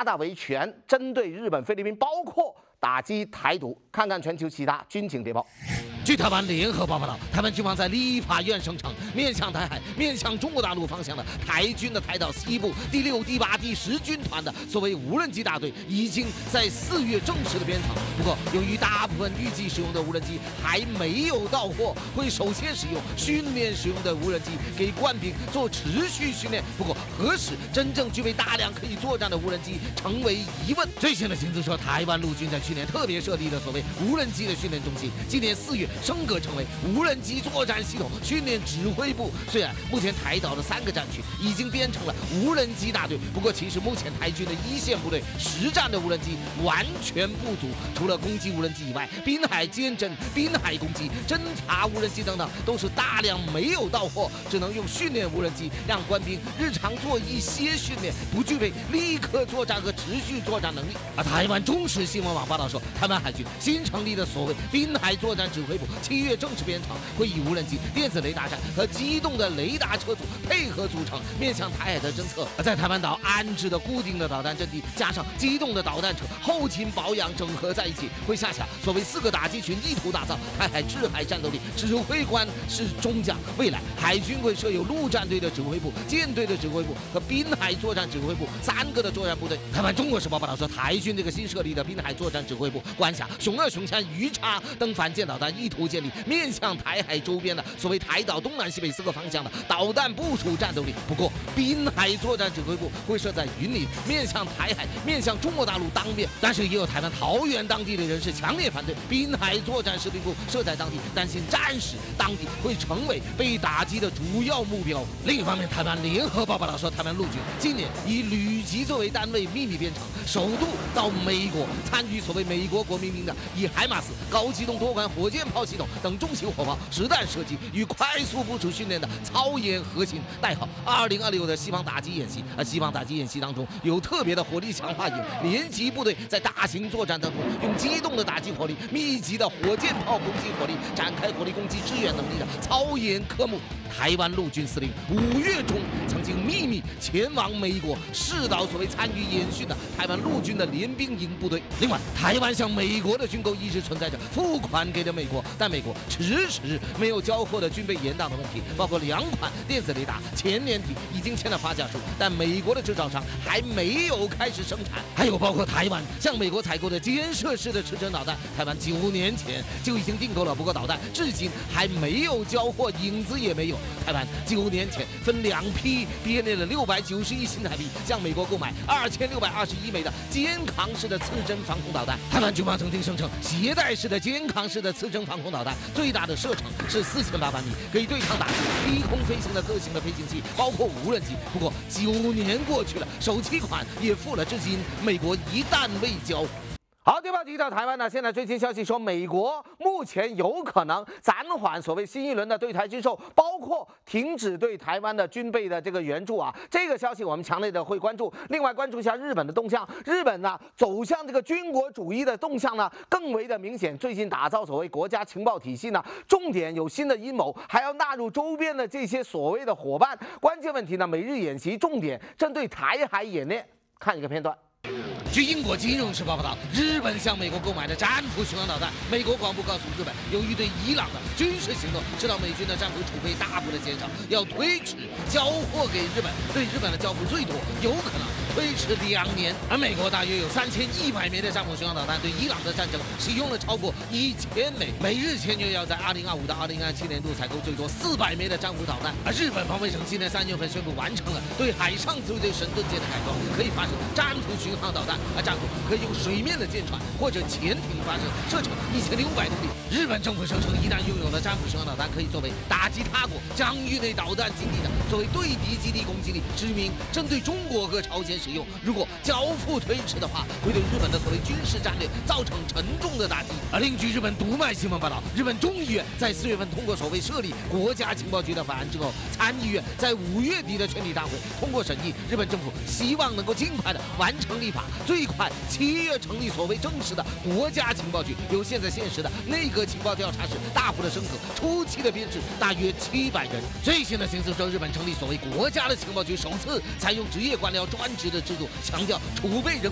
加大维权，针对日本、菲律宾，包括打击台独。看看全球其他军情谍报。 据台湾联合报报道，台湾军方在立法院声称，面向台海、面向中国大陆方向的台军的台岛西部第6、第8、第10军团的所谓无人机大队，已经在4月正式的编场。不过，由于大部分预计使用的无人机还没有到货，会首先使用训练使用的无人机给官兵做持续训练。不过，何时真正具备大量可以作战的无人机，成为疑问。最新的情资说，台湾陆军在去年特别设立了所谓无人机的训练中心，今年4月升格成为无人机作战系统训练指挥部。虽然目前台岛的3个战区已经编成了无人机大队，不过其实目前台军的一线部队实战的无人机完全不足，除了攻击无人机以外，滨海监侦、滨海攻击、侦察无人机等等都是大量没有到货，只能用训练无人机让官兵日常做一些训练，不具备立刻作战和持续作战能力。而台湾中时新闻网报道说，台湾海军新成立的所谓滨海作战指挥部7月正式编场，会以无人机、电子雷达站和机动的雷达车组配合组成，面向台海的侦测。而在台湾岛安置的固定的导弹阵地，加上机动的导弹车，后勤保养整合在一起，会下辖所谓4个打击群，意图打造台海制海战斗力。指挥官是中将，未来海军会设有陆战队的指挥部、舰队的指挥部和滨海作战指挥部3个的作战部队。台湾中国时报报道说，台军这个新设立的滨海作战指挥部管辖熊2、熊3、鱼叉等反舰导弹，意图建立面向台海周边的所谓台岛东南西北4个方向的导弹部署战斗力。不过，滨海作战指挥部会设在云林，面向台海、面向中国大陆当面。但是也有台湾桃园当地的人士强烈反对滨海作战司令部设在当地，担心战时当地会成为被打击的主要目标。另一方面，台湾联合报报道说，台湾陆军今年以旅级作为单位秘密编程，首度到美国参与所谓美国国民兵的以海马斯高机动多管火箭炮系统等重型火炮实弹射击与快速部署训练的操演核心，代号2026的西方打击演习。西方打击演习当中有特别的火力强化营，联级部队在大型作战当中用机动的打击火力、密集的火箭炮攻击火力展开火力攻击支援能力的操演科目。台湾陆军司令5月中曾经秘密前往美国视导所谓参与演训的台湾陆军的联兵营部队。另外，台湾向美国的军购一直存在着付款给了美国，但美国迟迟没有交货的军备延宕的问题，包括2款电子雷达前年底已经签了发价书，但美国的制造商还没有开始生产。还有包括台湾向美国采购的肩射式的刺针导弹，台湾9年前就已经订购了，不过导弹至今还没有交货，影子也没有。台湾9年前分2批编列了690亿新台币向美国购买2621枚的肩扛式的刺针防空导弹。台湾军方曾经声称，携带式的肩扛式的刺针防空导弹最大的射程是4800米，可以对抗打击低空飞行的各型的飞行器，包括无人机。不过9年过去了，首期款也付了，至今美国一弹未交。 好，对吧？提到台湾呢，现在最新消息说，美国目前有可能暂缓所谓新一轮的对台军售，包括停止对台湾的军备的这个援助啊。这个消息我们强烈的会关注。另外关注一下日本的动向，日本呢走向这个军国主义的动向呢更为的明显。最近打造所谓国家情报体系呢，重点有新的阴谋，还要纳入周边的这些所谓的伙伴。关键问题呢，美日演习重点针对台海演练。看一个片段。 据英国金融时报报道，日本向美国购买的战斧巡航导弹，美国广播告诉日本，由于对伊朗的军事行动使到美军的战斧储备大幅的减少，要推迟交货给日本，对日本的交付最多有可能推迟2年。而美国大约有3100枚的战斧巡航导弹，对伊朗的战争使用了超过1000枚。美日签约要在2025到2027年度采购最多400枚的战斧导弹。而日本防卫省今年3月份宣布完成了对海上自卫队神盾舰的改装，可以发射战斧巡航导弹。而战斧可以用水面的舰船或者潜艇发射，射程1600公里。日本政府声称，一旦拥有了战斧巡航导弹，可以作为打击他国疆域内导弹基地的所谓对敌基地攻击力，指明针对中国和朝鲜使用。如果交付推迟的话，会对日本的所谓军事战略造成沉重的打击。而另据日本读卖新闻报道，日本众议院在4月份通过所谓设立国家情报局的法案之后，参议院在5月底的全体大会通过审议。日本政府希望能够尽快的完成立法，最快7月成立所谓正式的国家情报局，由现时的内阁情报调查室大幅的升格，初期的编制大约700人。最新的形势说，日本成立所谓国家的情报局，首次采用职业官僚专职的制度，强调储备人